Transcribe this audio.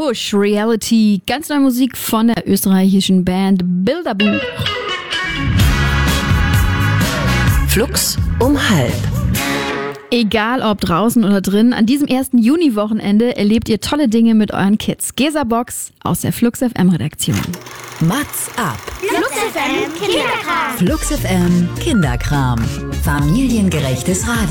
Push Reality. Ganz neue Musik von der österreichischen Band Bilderbuch. Flux um 12:30. Egal ob draußen oder drin, an diesem 1. Juni-Wochenende erlebt ihr tolle Dinge mit euren Kids. Gesa Box aus der Flux FM Redaktion. Mats ab. Flux FM Kinderkram. Flux FM Kinderkram. Familiengerechtes Radio.